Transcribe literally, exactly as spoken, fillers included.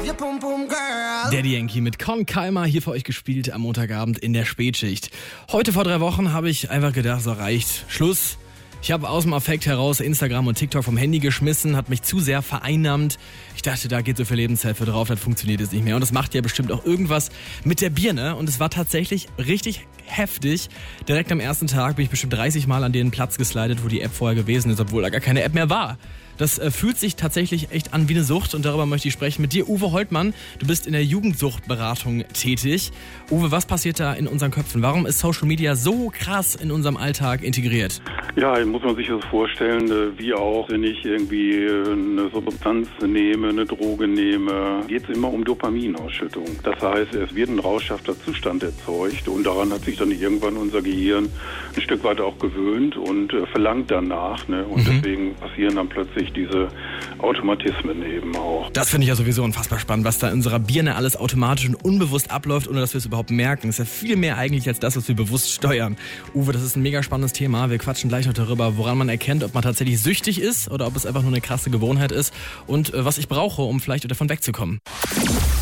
Daddy Yankee mit Con Calma hier für euch gespielt am Montagabend in der Spätschicht. Heute vor drei Wochen habe ich einfach gedacht, so reicht, Schluss. Ich habe aus dem Affekt heraus Instagram und TikTok vom Handy geschmissen, hat mich zu sehr vereinnahmt. Ich dachte, da geht so viel Lebenszeit für drauf, das funktioniert jetzt nicht mehr. Und das macht ja bestimmt auch irgendwas mit der Birne. Und es war tatsächlich richtig heftig. Direkt am ersten Tag bin ich bestimmt dreißig Mal an den Platz geslidet, wo die App vorher gewesen ist, obwohl da gar keine App mehr war. Das äh, fühlt sich tatsächlich echt an wie eine Sucht und darüber möchte ich sprechen mit dir, Uwe Holtmann. Du bist in der Jugendsuchtberatung tätig. Uwe, was passiert da in unseren Köpfen? Warum ist Social Media so krass in unserem Alltag integriert? Ja, muss man sich das vorstellen, wie auch, wenn ich irgendwie eine Substanz nehme, eine Droge nehme, geht es immer um Dopaminausschüttung. Das heißt, es wird ein rauschhafter Zustand erzeugt und daran hat sich dann irgendwann unser Gehirn ein Stück weit auch gewöhnt und verlangt danach. Ne? Und mhm. deswegen passieren dann plötzlich diese Automatismen eben auch. Das finde ich ja sowieso unfassbar spannend, was da in unserer Birne alles automatisch und unbewusst abläuft, ohne dass wir es überhaupt merken. Das ist ja viel mehr eigentlich als das, was wir bewusst steuern. Uwe, das ist ein mega spannendes Thema. Wir quatschen gleich noch darüber, woran man erkennt, ob man tatsächlich süchtig ist oder ob es einfach nur eine krasse Gewohnheit ist und äh, was ich brauche, um vielleicht davon wegzukommen.